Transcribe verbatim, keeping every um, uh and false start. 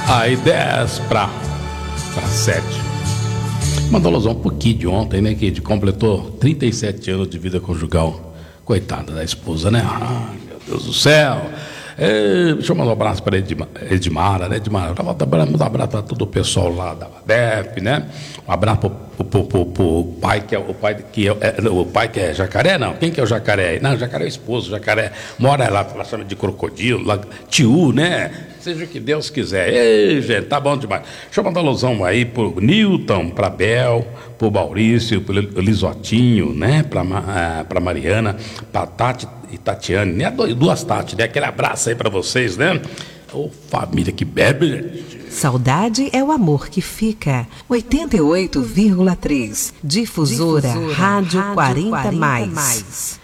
Aí dez para sete. Mandou alusão um pouquinho de ontem, né? Que completou trinta e sete anos de vida conjugal. Coitada da esposa, né? Ai, meu Deus do céu. É, deixa eu mandar um abraço para Edmara, Edmara, né? Edmara, um abraço para todo o pessoal lá da D E P, né? Um abraço pro, pro, pro, pro pai que é o pai que é, é, o pai que é jacaré, não? Quem que é o jacaré? Não, o jacaré é o esposo, o jacaré mora lá, ela chama de crocodilo, lá, tiu, né? Seja o que Deus quiser. Ei, gente, tá bom demais. Deixa eu mandar alusão aí pro Newton, pra Bel, pro Maurício, pro Lisotinho, né? Pra, uh, pra Mariana, pra Tati e Tatiane, né? Duas Tati, né? Aquele abraço aí pra vocês, né? Ô, família que bebe, gente. Saudade é o amor que fica. oitenta e oito vírgula três. Difusora, Difusora Rádio, Rádio quarenta mais.